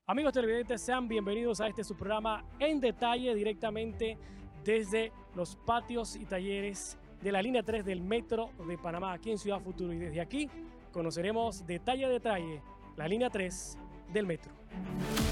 Amigos televidentes, sean bienvenidos a este su programa En Detalle, directamente desde los patios y talleres de la línea 3 del Metro de Panamá, aquí en Ciudad Futuro. Y desde aquí conoceremos detalle a detalle la línea 3 del Metro.